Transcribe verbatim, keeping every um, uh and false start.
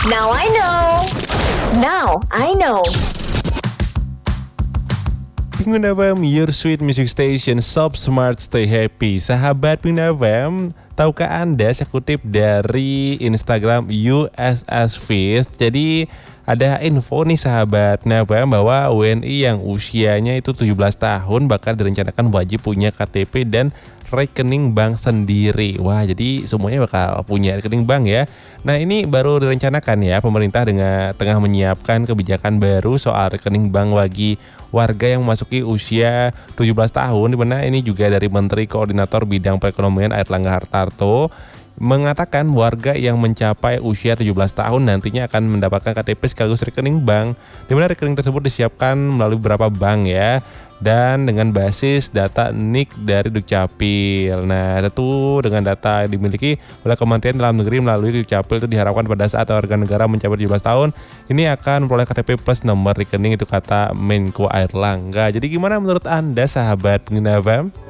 Now I know. Now I know. Pengguna F M, your sweet music station, Shop Smart Stay Happy. Sahabat Pengguna F M, tahukah Anda, saya kutip dari Instagram U S S Fist. Jadi ada info nih sahabat F M bahwa W N I yang usianya itu tujuh belas tahun bakal direncanakan wajib punya K T P dan rekening bank sendiri. Wah, jadi semuanya bakal punya rekening bank ya. Nah, ini baru direncanakan ya, pemerintah dengan tengah menyiapkan kebijakan baru soal rekening bank bagi warga yang memasuki usia tujuh belas tahun, di mana ini juga dari Menteri Koordinator Bidang Perekonomian Airlangga Hartarto mengatakan warga yang mencapai usia tujuh belas tahun nantinya akan mendapatkan K T P sekaligus rekening bank, di mana rekening tersebut disiapkan melalui beberapa bank ya, dan dengan basis data N I K dari Dukcapil. Nah, tentu dengan data yang dimiliki oleh Kementerian Dalam Negeri melalui Dukcapil itu diharapkan pada saat warga negara mencapai tujuh belas tahun ini akan memperoleh K T P plus nomor rekening, itu kata Menko Airlangga. Jadi gimana menurut Anda sahabat pengguna F M?